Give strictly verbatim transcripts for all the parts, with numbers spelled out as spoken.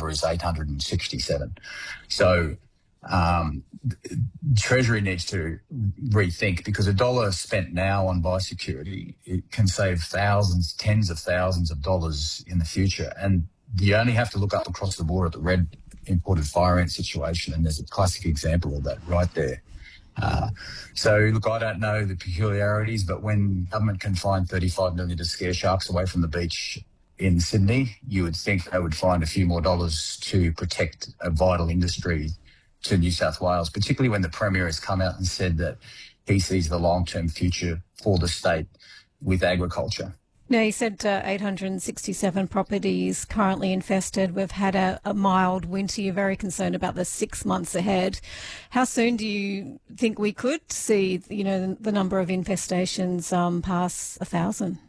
dollar is eight hundred sixty-seven. So um, Treasury needs to rethink, because a dollar spent now on biosecurity, it can save thousands, tens of thousands of dollars in the future. And you only have to look up across the border at the red imported fire ant situation, and there's a classic example of that right there. Uh, so, look, I don't know the peculiarities, but when government can find thirty-five million dollars to scare sharks away from the beach in Sydney, you would think they would find a few more dollars to protect a vital industry to New South Wales, particularly when the Premier has come out and said that he sees the long-term future for the state with agriculture. Now, you said uh, eight hundred sixty-seven properties currently infested. We've had a, a mild winter. You're very concerned about the six months ahead. How soon do you think we could see, you know, the, the number of infestations um, pass a thousand?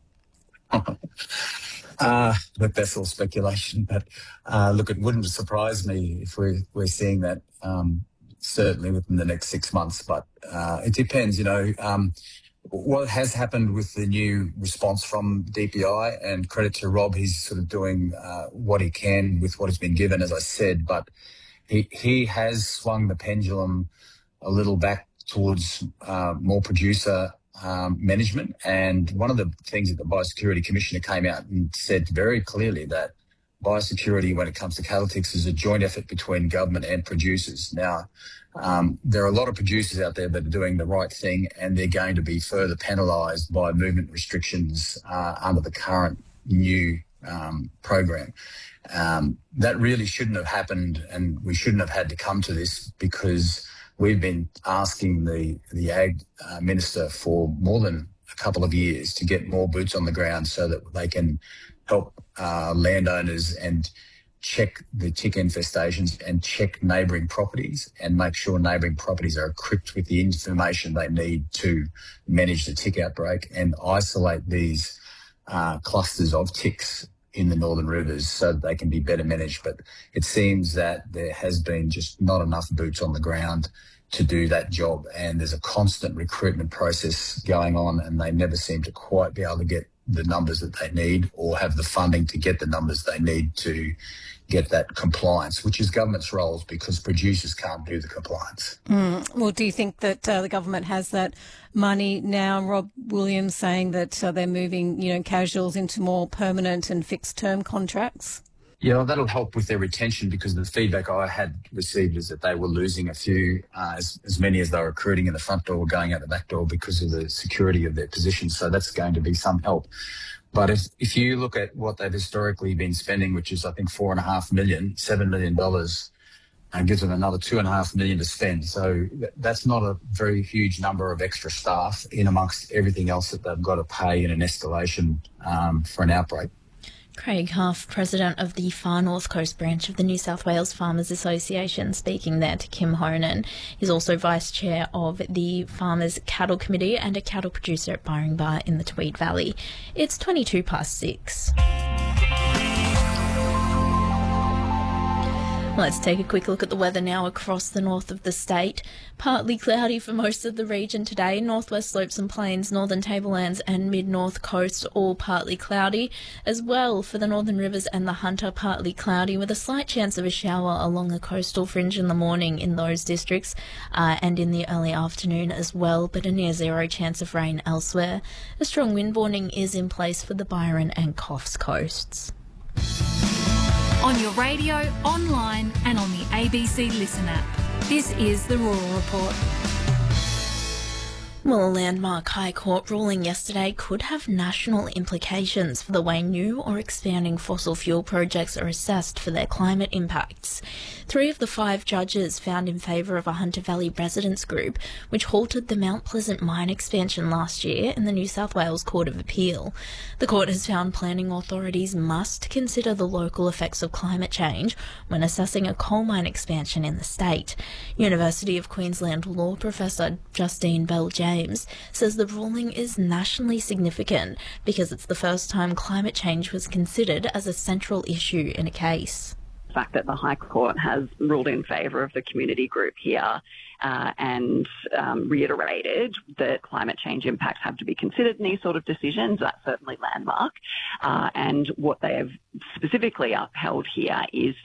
uh, look, that's all speculation. But uh, look, it wouldn't surprise me if we're, we're seeing that um, certainly within the next six months. But uh, it depends, you know. Um, What has happened with the new response from D P I, and credit to Rob, he's sort of doing uh, what he can with what has been given, as I said, but he he has swung the pendulum a little back towards uh, more producer um, management. And one of the things that the Biosecurity Commissioner came out and said very clearly, that biosecurity, when it comes to cattle ticks, is a joint effort between government and producers. Now, Um, there are a lot of producers out there that are doing the right thing, and they're going to be further penalised by movement restrictions uh, under the current new um, program. Um, that really shouldn't have happened, and we shouldn't have had to come to this, because we've been asking the, the Ag uh, Minister for more than a couple of years to get more boots on the ground so that they can help uh, landowners and check the tick infestations and check neighbouring properties and make sure neighbouring properties are equipped with the information they need to manage the tick outbreak and isolate these uh, clusters of ticks in the northern rivers so that they can be better managed. But it seems that there has been just not enough boots on the ground to do that job, and there's a constant recruitment process going on, and they never seem to quite be able to get the numbers that they need or have the funding to get the numbers they need to get that compliance, which is government's roles, because producers can't do the compliance. Mm. Well, do you think that uh, the government has that money now? Rob Williams saying that uh, they're moving, you know, casuals into more permanent and fixed term contracts? Yeah, well, that'll help with their retention, because the feedback I had received is that they were losing a few, uh, as, as many as they were recruiting in the front door, going out the back door because of the security of their positions. So that's going to be some help. But if, if you look at what they've historically been spending, which is, I think, four and a half million, seven million dollars, and gives them another two and a half million to spend. So th- that's not a very huge number of extra staff in amongst everything else that they've got to pay in an escalation um, for an outbreak. Craig Huff, President of the Far North Coast branch of the New South Wales Farmers Association, speaking there to Kim Honan. He's also Vice Chair of the Farmers Cattle Committee and a cattle producer at Byring Bar in the Tweed Valley. It's twenty-two past six. Let's take a quick look at the weather now across the north of the state. Partly cloudy for most of the region today. Northwest slopes and plains, northern tablelands and mid-north coast all partly cloudy. As well for the northern rivers and the Hunter, partly cloudy with a slight chance of a shower along the coastal fringe in the morning in those districts uh, and in the early afternoon as well, but a near zero chance of rain elsewhere. A strong wind warning is in place for the Byron and Coffs coasts. On your radio, online and on the A B C Listen app. This is the Rural Report. Well, a landmark High Court ruling yesterday could have national implications for the way new or expanding fossil fuel projects are assessed for their climate impacts. Three of the five judges found in favour of a Hunter Valley residents group, which halted the Mount Pleasant mine expansion last year in the New South Wales Court of Appeal. The court has found planning authorities must consider the local effects of climate change when assessing a coal mine expansion in the state. University of Queensland law professor Justine Bell-James says the ruling is nationally significant because it's the first time climate change was considered as a central issue in a case. The fact that the High Court has ruled in favour of the community group here uh, and um, reiterated that climate change impacts have to be considered in these sort of decisions, that's certainly landmark. Uh, and what they have specifically upheld here is